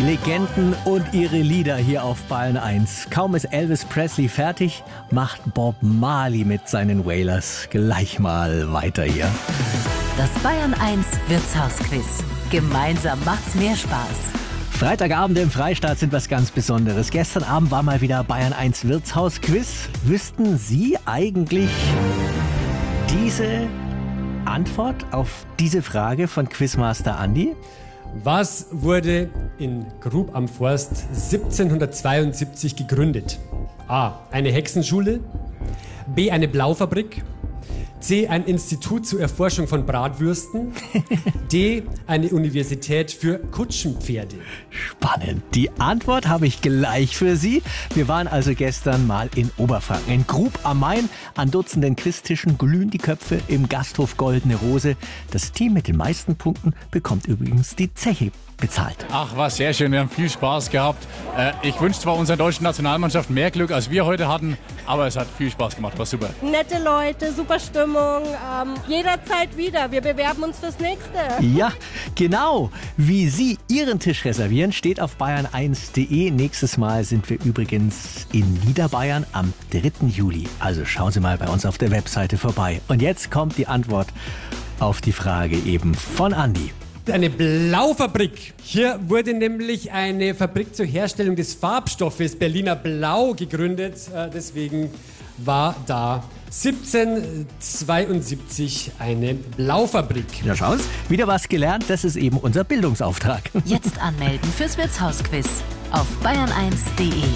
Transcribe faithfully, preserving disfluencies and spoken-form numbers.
Legenden und ihre Lieder hier auf Bayern eins. Kaum ist Elvis Presley fertig, macht Bob Marley mit seinen Wailers gleich mal weiter hier. Das Bayern eins Wirtshausquiz. Gemeinsam macht's mehr Spaß. Freitagabend im Freistaat sind was ganz Besonderes. Gestern Abend war mal wieder Bayern eins Wirtshausquiz. Wüssten Sie eigentlich diese Antwort auf diese Frage von Quizmaster Andi? Was wurde in Grub am Forst siebzehnhundertzweiundsiebzig gegründet? A. Eine Hexenschule. B. Eine Blaufabrik. C. Ein Institut zur Erforschung von Bratwürsten. D. Eine Universität für Kutschenpferde. Spannend. Die Antwort habe ich gleich für Sie. Wir waren also gestern mal in Oberfranken. In Grub am Main. An Dutzenden Christtischen glühen die Köpfe im Gasthof Goldene Rose. Das Team mit den meisten Punkten bekommt übrigens die Zeche bezahlt. Ach, war sehr schön. Wir haben viel Spaß gehabt. Äh, ich wünsche zwar unserer deutschen Nationalmannschaft mehr Glück, als wir heute hatten, aber es hat viel Spaß gemacht. War super. Nette Leute, super Stimmung. Ähm, jederzeit wieder. Wir bewerben uns fürs Nächste. Ja, genau. Wie Sie Ihren Tisch reservieren, steht auf bayern eins punkt de. Nächstes Mal sind wir übrigens in Niederbayern am dritten Juli. Also schauen Sie mal bei uns auf der Webseite vorbei. Und jetzt kommt die Antwort auf die Frage eben von Andi. Eine Blaufabrik. Hier wurde nämlich eine Fabrik zur Herstellung des Farbstoffes Berliner Blau gegründet. Äh, deswegen war da siebzehnhundertzweiundsiebzig eine Blaufabrik. Ja, schauen Sie, wieder was gelernt. Das ist eben unser Bildungsauftrag. Jetzt anmelden fürs Wirtshausquiz auf bayern eins punkt de.